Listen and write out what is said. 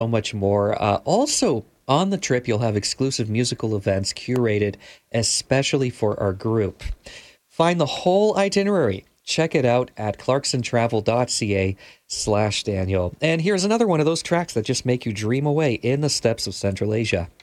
So much more. Also, on the trip, you'll have exclusive musical events curated especially for our group. Find the whole itinerary. Check it out at clarksontravel.ca/Daniel. And here's another one of those tracks that just make you dream away in the steppes of Central Asia.